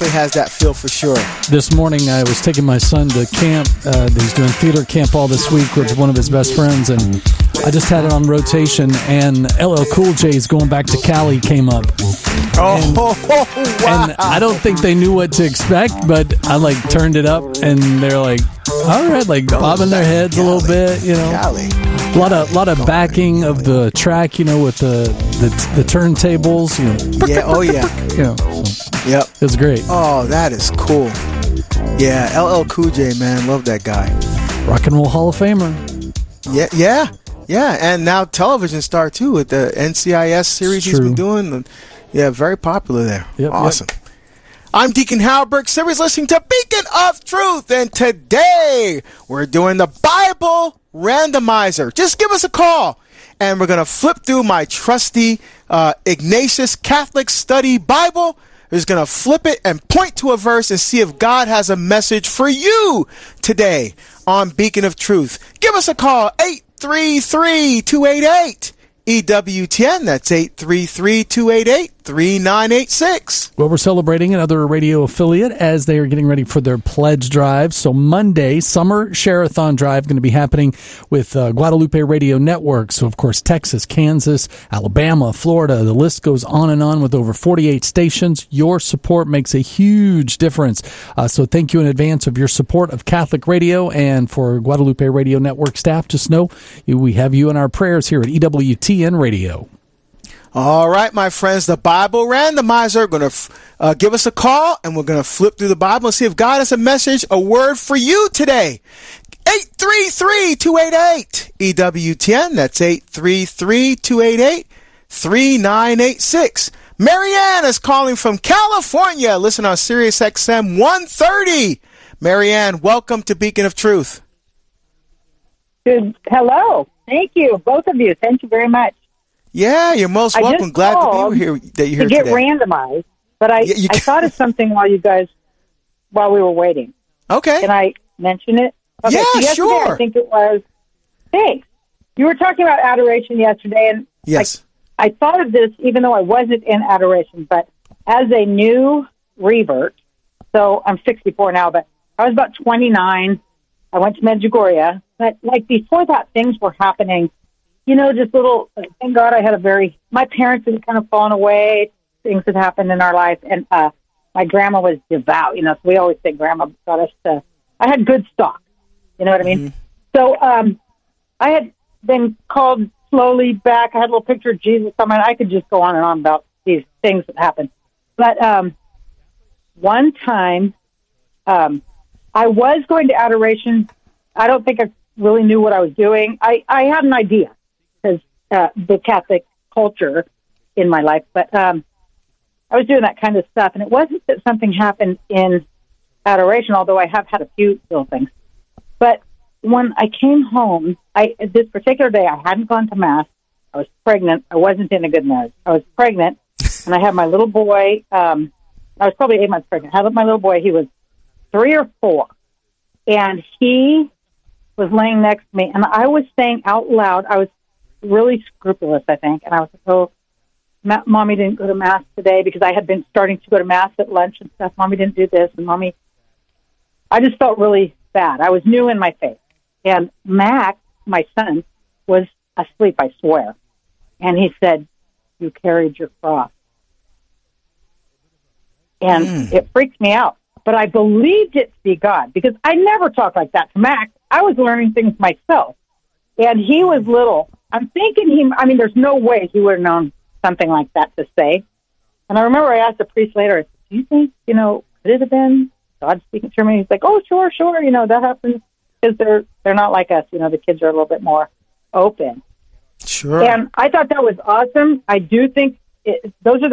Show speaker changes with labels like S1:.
S1: has that feel for sure.
S2: This morning, I was taking my son to camp. He's doing theater camp all this week with one of his best friends, and I just had it on rotation, and LL Cool J's Going Back to Cali came up. And,
S1: wow.
S2: And I don't think they knew what to expect, but I turned it up, and they're like, all right, bobbing their heads a little bit,
S1: Cali.
S2: A lot of backing of the track, with the turntables,
S1: Yeah, oh yeah. Yep.
S2: It was great.
S1: Oh, that is cool. Yeah, LL Cool J, man, love that guy.
S2: Rock and Roll Hall of Famer.
S1: Yeah, and now television star too with the NCIS series he's been doing. Yeah, very popular there.
S2: Yep,
S1: awesome. Yep. I'm Deacon Halbert. Series listening to Beacon of Truth, and today we're doing the Bible Randomizer. Just give us a call, and we're going to flip through my trusty Ignatius Catholic Study Bible. We're just going to flip it and point to a verse and see if God has a message for you today on Beacon of Truth. Give us a call, 833-288. EWTN, that's 833-288-3986.
S2: Well, we're celebrating another radio affiliate as they are getting ready for their pledge drive. So Monday, Summer Share-a-thon Drive, going to be happening with Guadalupe Radio Network. So, of course, Texas, Kansas, Alabama, Florida, the list goes on and on with over 48 stations. Your support makes a huge difference. So thank you in advance of your support of Catholic Radio, and for Guadalupe Radio Network staff, just know we have you in our prayers here at EWTN Radio.
S1: All right, my friends, the Bible Randomizer. Going to give us a call, and we're going to flip through the Bible and see if God has a message, a word for you today. 833-288 EWTN. That's 833-288-3986. Marianne is calling from California. Listen on Sirius XM 130. Marianne, welcome to Beacon of Truth.
S3: Good. Hello. Thank you, both of you. Thank you very much.
S1: Yeah, you're most welcome. Glad to be here. That you're here
S3: to get
S1: today.
S3: Randomized, but I thought of something while we were waiting.
S1: Okay.
S3: Can I mention it? Okay,
S1: yeah,
S3: so yesterday,
S1: sure.
S3: I think it was. Thanks. You were talking about adoration yesterday, and
S1: yes,
S3: I thought of this even though I wasn't in adoration, but as a new revert. So I'm 64 now, but I was about 29. I went to Medjugorje, but before that, things were happening. Just little, thank God I had my parents had kind of fallen away. Things had happened in our life. And my grandma was devout, so we always say grandma got us I had good stock. You know what I mean?
S1: Mm-hmm.
S3: So I had been called slowly back. I had a little picture of Jesus. I could just go on and on about these things that happened. But one time I was going to adoration. I don't think I really knew what I was doing. I had an idea, because the Catholic culture in my life, but I was doing that kind of stuff, and it wasn't that something happened in adoration, although I have had a few little things. But when I came home, this particular day, I hadn't gone to Mass. I was pregnant. I wasn't in a good marriage. I was pregnant, and I had my little boy. I was probably 8 months pregnant. I had my little boy. He was 3 or 4, and he was laying next to me, and I was saying out loud, I was really scrupulous, I think, and I was like, oh, Mommy didn't go to Mass today, because I had been starting to go to Mass at lunch and stuff. Mommy didn't do this, and Mommy, I just felt really bad. I was new in my faith, and Mac, my son, was asleep, I swear, and he said, you carried your cross, and it freaked me out, but I believed it to be God, because I never talked like that to Mac. I was learning things myself, and he was little. I'm thinking there's no way he would have known something like that to say. And I remember I asked the priest later, I said, do you think, could it have been God speaking through me? He's like, oh, sure, that happens, because they're not like us. The kids are a little bit more open.
S1: Sure.
S3: And I thought that was awesome. I do think those are